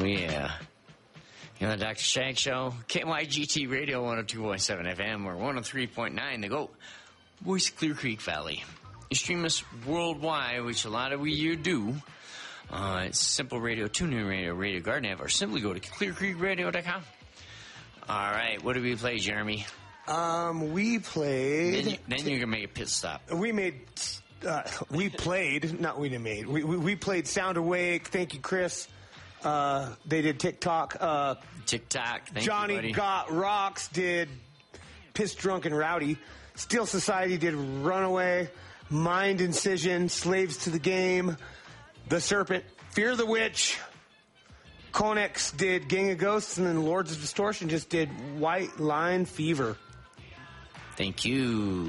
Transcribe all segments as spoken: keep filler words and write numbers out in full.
Oh, yeah. You know, the Doctor Shag Show, K Y G T Radio one oh two point seven F M or one oh three point nine The Go, voice of Clear Creek Valley. You stream us worldwide, which a lot of you do. Uh, it's Simple Radio, TuneIn Radio, Radio Garden app, or simply go to clear creek radio dot com. All right, what did we play, Jeremy? Um, we played... Then, you, then you're going to make a pit stop. We made... Uh, we played... Not we didn't made. We, we, we played Sound Awake. Thank you, Chris. Uh, they did TikTok. Uh, TikTok. Thank Johnny you, buddy. Got Rocks did Piss Drunk and Rowdy. Steel Society did Runaway. Mind Incision. Slaves to the Game. The Serpent. Fear the Witch. Konex did Gang of Ghosts. And then Lords of Distortion just did White Line Fever. Thank you.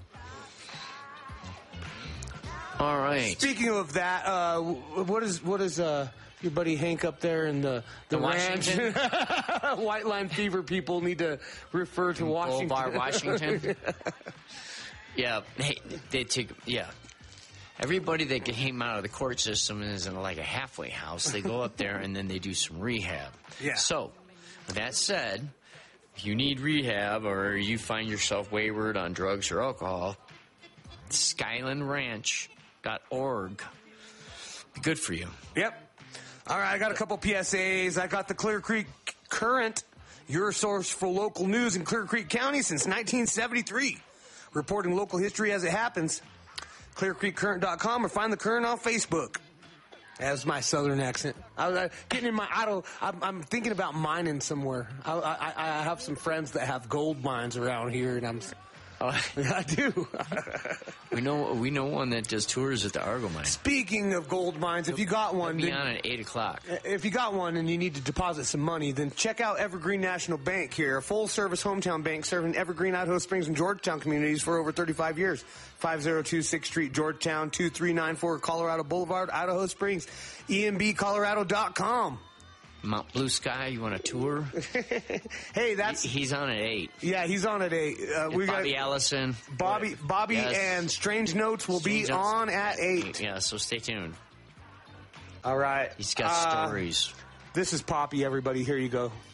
All right. Speaking of that, uh, what is what is uh, your buddy Hank up there in the the, The ranch? Washington? White Line Fever people need to refer to Washington. Boulevard, Washington. Yeah, hey, they take yeah. Everybody that came out of the court system is in like a halfway house. They go up there and then they do some rehab. Yeah. So, with that said, if you need rehab or you find yourself wayward on drugs or alcohol, skyland ranch dot org. Be good for you. Yep. All right, I got a couple P S As. I got the Clear Creek Current, your source for local news in Clear Creek County since nineteen seventy-three. Reporting local history as it happens. clear creek current dot com or find the Current on Facebook. That's my southern accent. I was uh, getting in my idle. I'm, I'm thinking about mining somewhere. I, I, I have some friends that have gold mines around here, and I'm. Oh, I do. we know we know one that does tours at the Argo mine. Speaking of gold mines, if you got one, Be then, on at eight o'clock. if you got one and you need to deposit some money, then check out Evergreen National Bank here, a full-service hometown bank serving Evergreen, Idaho Springs, and Georgetown communities for over thirty-five years. five oh two sixth Street, Georgetown, two three nine four Colorado Boulevard, Idaho Springs, E M B colorado dot com. Mount Blue Sky, you want a tour? Hey, that's He- he's on at eight. yeah, he's on at eight. Uh, we Bobby got Allison. Bobby, Bobby, Yes. and Strange Notes will be Strange Notes. on at eight. Yeah, so stay tuned. All right, He's got Uh, stories. This is Poppy. Everybody, here you go.